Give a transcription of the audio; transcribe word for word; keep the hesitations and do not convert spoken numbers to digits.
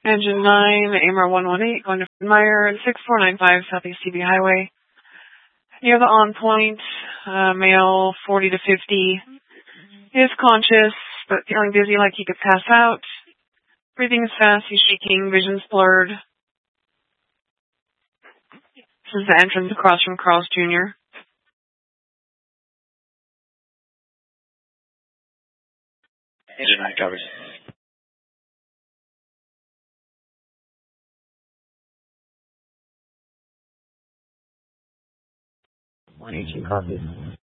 Engine nine, A M R one one eight, going to Meyer, six four nine five Southeast T B Highway. Near the on point, uh, male forty to fifty, is conscious, but feeling dizzy like he could pass out. Breathing is fast, he's shaking, vision's blurred. This is the entrance across from Carl's Junior Engine nine covers. one eighteen copies.